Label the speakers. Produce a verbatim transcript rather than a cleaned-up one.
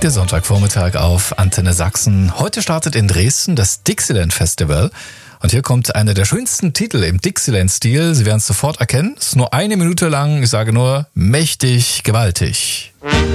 Speaker 1: Der Sonntagvormittag auf Antenne Sachsen. Heute startet in Dresden das Dixieland Festival. Und hier kommt einer der schönsten Titel im Dixieland-Stil. Sie werden es sofort erkennen. Es ist nur eine Minute lang. Ich sage nur mächtig, gewaltig.